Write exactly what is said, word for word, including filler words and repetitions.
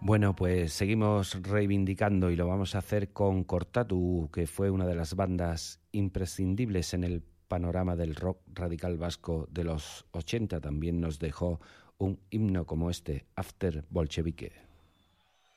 Bueno, pues seguimos reivindicando y lo vamos a hacer con Cortatu, que fue una de las bandas imprescindibles en el panorama del rock radical vasco de los ochenta. También nos dejó un himno como este, After Bolchevique.